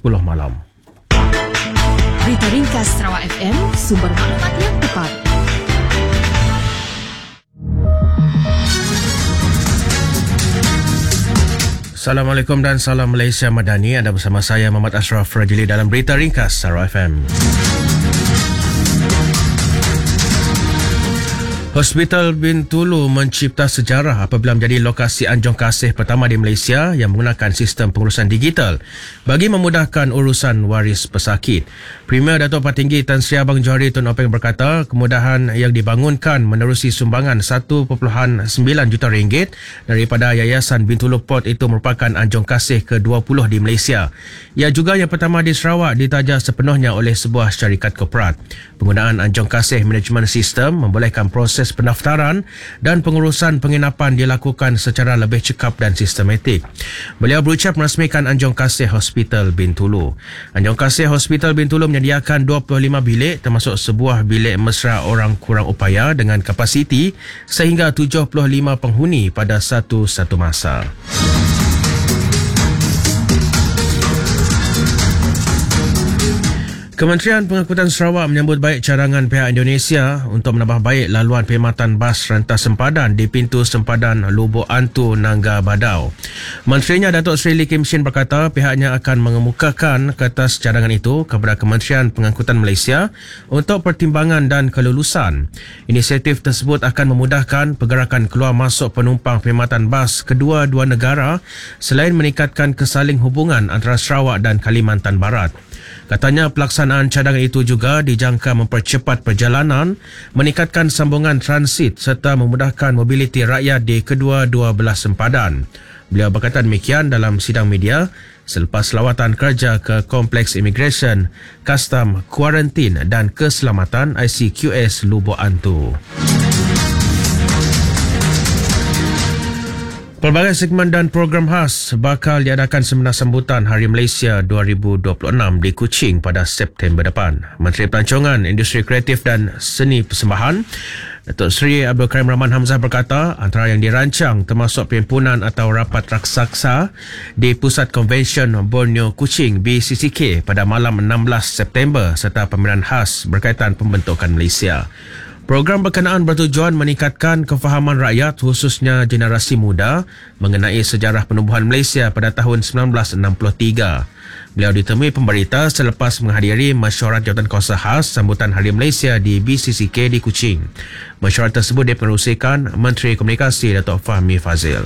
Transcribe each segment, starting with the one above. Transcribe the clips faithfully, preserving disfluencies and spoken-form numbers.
sepuluh malam. Berita ringkas Sarawak F M, sumber maklumat yang tepat. Assalamualaikum dan salam Malaysia Madani. Anda bersama saya Muhammad Ashraf Rajili dalam Berita Ringkas Sarawak F M. Hospital Bintulu mencipta sejarah apabila menjadi lokasi anjung kasih pertama di Malaysia yang menggunakan sistem pengurusan digital bagi memudahkan urusan waris pesakit. Premier Datuk Patinggi Tan Sri Abang Johari Tun Openg berkata kemudahan yang dibangunkan menerusi sumbangan satu perpuluhan sembilan juta ringgit daripada Yayasan Bintulu Port itu merupakan anjung kasih ke dua puluh di Malaysia. Ia juga yang pertama di Sarawak ditaja sepenuhnya oleh sebuah syarikat korporat. Penggunaan anjung kasih management system membolehkan proses pendaftaran dan pengurusan penginapan dilakukan secara lebih cekap dan sistematik. Beliau berucap merasmikan Anjung Kasih Hospital Bintulu. Anjung Kasih Hospital Bintulu menyediakan dua puluh lima bilik termasuk sebuah bilik mesra orang kurang upaya dengan kapasiti sehingga tujuh puluh lima penghuni pada satu-satu masa. Kementerian Pengangkutan Sarawak menyambut baik cadangan pihak Indonesia untuk menambah baik laluan perkhidmatan bas rentas sempadan di pintu sempadan Lubuk Antu, Nangga Badau. Menterinya Datuk Seri Lee Kim Shin berkata pihaknya akan mengemukakan kertas cadangan itu kepada Kementerian Pengangkutan Malaysia untuk pertimbangan dan kelulusan. Inisiatif tersebut akan memudahkan pergerakan keluar masuk penumpang perkhidmatan bas kedua-dua negara selain meningkatkan kesaling hubungan antara Sarawak dan Kalimantan Barat. Katanya pelaksanaan cadangan itu juga dijangka mempercepat perjalanan, meningkatkan sambungan transit serta memudahkan mobiliti rakyat di kedua-dua belah sempadan. Beliau berkata demikian dalam sidang media selepas lawatan kerja ke Kompleks Imigresen, Kastam, Kuarantin dan Keselamatan I C Q S Lubuk Antu. Pelbagai segmen dan program khas bakal diadakan seminar sambutan Hari Malaysia dua ribu dua puluh enam di Kuching pada September depan. Menteri Pelancongan, Industri Kreatif dan Seni Persembahan Datuk Seri Abdul Karim Rahman Hamzah berkata antara yang dirancang termasuk perhimpunan atau rapat raksasa di Pusat Konvensyen Borneo Kuching B C C K pada malam enam belas September serta pameran khas berkaitan pembentukan Malaysia. Program berkenaan bertujuan meningkatkan kefahaman rakyat khususnya generasi muda mengenai sejarah penubuhan Malaysia pada tahun sembilan belas enam puluh tiga. Beliau ditemui pemberita selepas menghadiri mesyuarat jawatankuasa khas sambutan Hari Malaysia di B C C K di Kuching. Mesyuarat tersebut dipengerusikan Menteri Komunikasi Datuk Fahmi Fazil.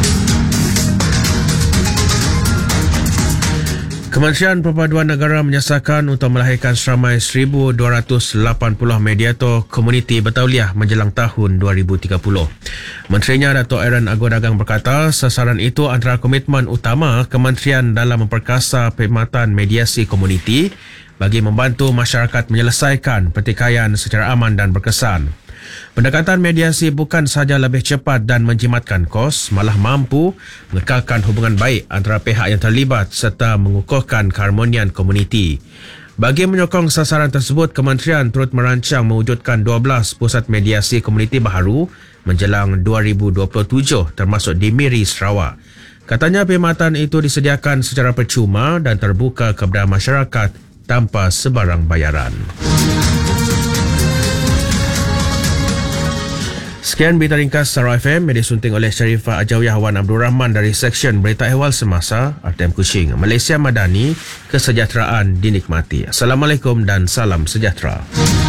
Kementerian Perpaduan Negara menyasarkan untuk melahirkan seramai seribu dua ratus lapan puluh mediator komuniti bertauliah menjelang tahun dua ribu tiga puluh. Menterinya Datuk Aaron Agor Dagang berkata sasaran itu antara komitmen utama kementerian dalam memperkasa perkhidmatan mediasi komuniti bagi membantu masyarakat menyelesaikan pertikaian secara aman dan berkesan. Pendekatan mediasi bukan sahaja lebih cepat dan menjimatkan kos, malah mampu mengekalkan hubungan baik antara pihak yang terlibat serta mengukuhkan keharmonian komuniti. Bagi menyokong sasaran tersebut, kementerian turut merancang mewujudkan dua belas pusat mediasi komuniti baharu menjelang dua ribu dua puluh tujuh termasuk di Miri, Sarawak. Katanya perkhidmatan itu disediakan secara percuma dan terbuka kepada masyarakat tanpa sebarang bayaran. Sekian Berita Ringkas Sarawak F M yang disunting oleh Sharifah Ajawiyah Wan Abdul Rahman dari Seksyen Berita Ehwal Semasa R T M Kuching. Malaysia Madani, kesejahteraan dinikmati. Assalamualaikum dan salam sejahtera.